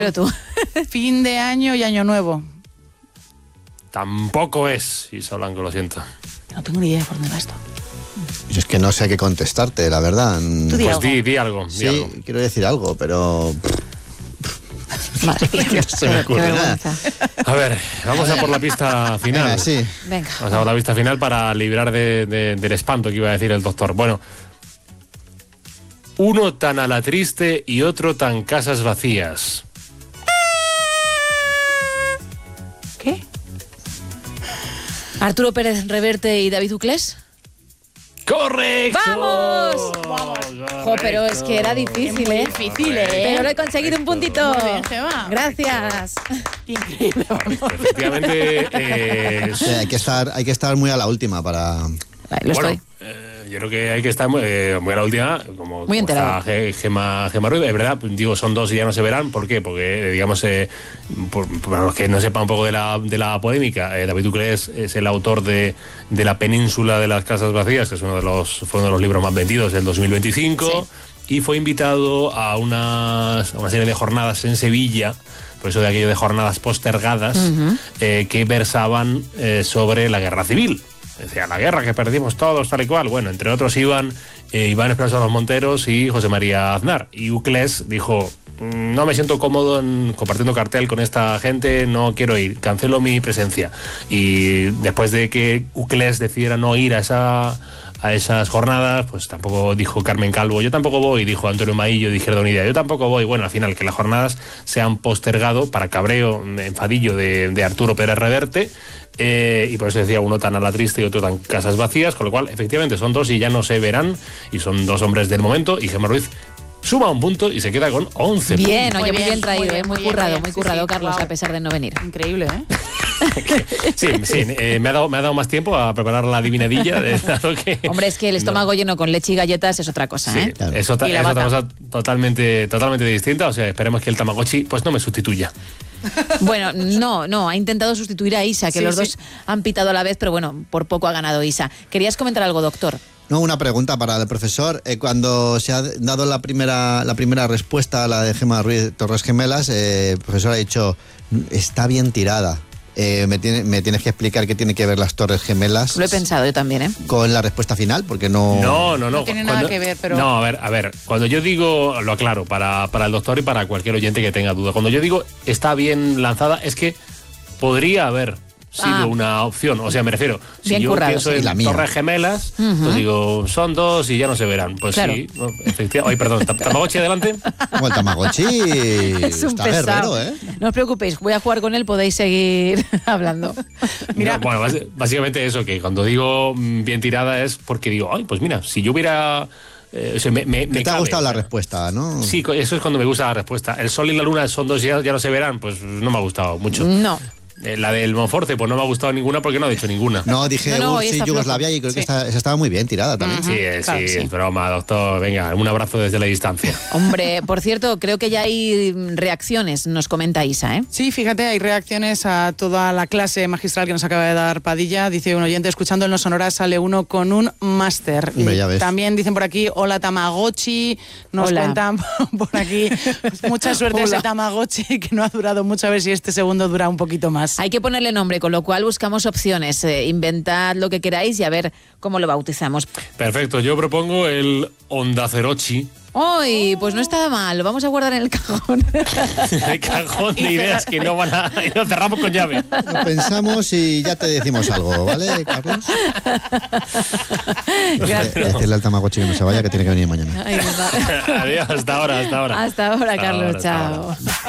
Pero tú. Fin de año y año nuevo. Tampoco es, Isa Blanco, lo siento. No tengo ni idea de por dónde va esto. Yo es que no sé qué contestarte, la verdad. Tú di Pues algo. di algo. Sí, quiero decir algo, pero... Madre mía. No se me ocurre Qué nada. vergüenza. A ver, vamos a por la pista final. Venga, sí. Venga. Vamos a por la pista final para librar del espanto que iba a decir el doctor. Bueno, uno tan a la triste y otro tan casas vacías. ¿Qué? Arturo Pérez Reverte y David Uclés. ¡Correcto! ¡Vamos! Jo, pero es que era difícil, ¿eh? Difícil, Pero lo he conseguido un puntito. Muy bien, Gemma. Gracias. Increíble, vamos. Efectivamente, Sí, hay que estar muy a la última para... Vale, lo bueno, estoy. yo creo que hay que estar muy a la última, como Muy enterado. está Gemma Ruiz. Es verdad, digo, son dos y ya no se verán. ¿Por qué? Porque, digamos, para los que no sepan un poco de la polémica, David Uclés es el autor de La Península de las Casas Vacías, que es fue uno de los libros más vendidos del 2025, y fue invitado a una serie de jornadas en Sevilla, por eso de aquello de jornadas postergadas, que versaban sobre la guerra civil. Decía, la guerra que perdimos todos, tal y cual. Bueno, entre otros iban Iván Esperanza de los Monteros y José María Aznar. Y Uclés dijo, no me siento cómodo compartiendo cartel con esta gente, no quiero ir, cancelo mi presencia. Y después de que Uclés decidiera no ir a esas jornadas, pues tampoco dijo Carmen Calvo, yo tampoco voy, dijo Antonio Maillo de Izquierda Unida, yo tampoco voy. Bueno, al final que las jornadas se han postergado para cabreo, enfadillo de Arturo Pérez Reverte, y por eso decía, uno tan a la triste y otro tan casas vacías, con lo cual efectivamente son dos y ya no se verán, y son dos hombres del momento, y Gemma Ruiz suma un punto y se queda con 11 Bien, puntos. oye, muy bien traído, muy bien, muy muy bien, currado, muy muy bien. currado, Sí, sí, Carlos, wow. a pesar de no venir. Increíble, ¿eh? Sí, me ha dado más tiempo a preparar la adivinadilla. Hombre, es que el estómago lleno con leche y galletas es otra cosa, Sí, ¿eh? Claro. es otra Y la bata. cosa totalmente distinta. O sea, esperemos que el Tamagotchi pues no me sustituya. Bueno, no, ha intentado sustituir a Isa, que Sí, los sí. dos han pitado a la vez, pero bueno, por poco ha ganado Isa. ¿Querías comentar algo, doctor? No, una pregunta para el profesor. Cuando se ha dado la primera respuesta a la de Gemma Ruiz, Torres Gemelas, el profesor ha dicho, está bien tirada. Me tienes que explicar qué tiene que ver las Torres Gemelas Lo he pensado yo también, ¿eh? con la respuesta final, porque no... No tiene nada que ver, pero... No, a ver, cuando yo digo, lo aclaro, para el doctor y para cualquier oyente que tenga duda, cuando yo digo está bien lanzada, es que podría haber sido una opción. O sea, me refiero, si Bien yo currado, pienso sí. en La mía. Torres Gemelas, pues digo, son dos y ya no se verán. Pues Claro. sí, no, efectivamente. Ay, perdón, Tamagotchi adelante. Como el Tamagotchi Es un está pesado. guerrero, ¿eh? No os preocupéis, voy a jugar con él, podéis seguir hablando. Mira. No, bueno, básicamente eso, que cuando digo bien tirada es porque digo, ay, pues mira, si yo hubiera... o sea, me ¿Te ha cabe, gustado o la sea. respuesta, no? Sí, eso es cuando me gusta la respuesta. El sol y la luna son dos y ya no se verán, pues no me ha gustado mucho. No. La del Monforte, pues no me ha gustado ninguna porque no ha dicho ninguna. No, dije No, hoy URSS y está Yugoslavia flojo. y creo que Sí. esa estaba muy bien tirada también. Sí, claro, sí, sí. es broma, doctor. Venga, un abrazo desde la distancia. Hombre, por cierto, creo que ya hay reacciones, nos comenta Isa, ¿eh? Sí, fíjate, hay reacciones a toda la clase magistral que nos acaba de dar Padilla. Dice un oyente, escuchando el No Sonora sale uno con un máster. Hombre, ya ves. También dicen por aquí, hola Tamagotchi. Nos Hola. cuentan por aquí, mucha suerte a ese Tamagotchi que no ha durado mucho, a ver si este segundo dura un poquito más. Hay que ponerle nombre, con lo cual buscamos opciones. Inventad lo que queráis y a ver cómo lo bautizamos. Perfecto, yo propongo el Ondacerochi. ¡Ay! Pues no está mal, lo vamos a guardar en el cajón. El cajón de ideas que no van a... Y lo cerramos con llave. Lo pensamos y ya te decimos algo, ¿vale, Carlos? Gracias. Decirle al Tamagotchi que no se vaya, que tiene que venir mañana. Ay, verdad. Adiós, hasta ahora. Hasta ahora, Carlos, hasta ahora. chao.